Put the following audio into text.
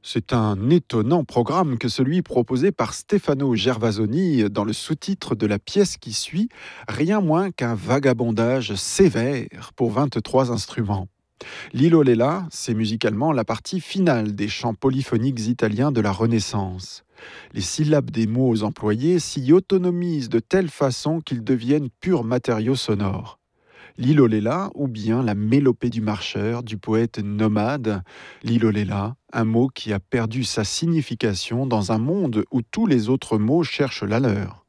C'est un étonnant programme que celui proposé par Stefano Gervasoni dans le sous-titre de la pièce qui suit, rien moins qu'un vagabondage sévère pour 23 instruments. Lilo Lella, c'est musicalement la partie finale des chants polyphoniques italiens de la Renaissance. Les syllabes des mots employés s'y autonomisent de telle façon qu'ils deviennent purs matériaux sonores. L'iloléla ou bien la mélopée du marcheur du poète nomade. L'iloléla, un mot qui a perdu sa signification dans un monde où tous les autres mots cherchent la leur.